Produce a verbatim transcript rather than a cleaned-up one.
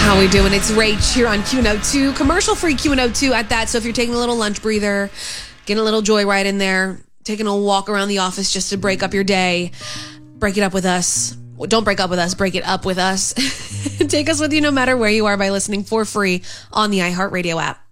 How we doing? It's Rach here on Q one oh two, commercial-free Q one oh two at that. So if you're taking a little lunch breather, getting a little joyride in there, taking a walk around the office just to break up your day, break it up with us. Well, don't break up with us, break it up with us. Take us with you no matter where you are by listening for free on the iHeartRadio app.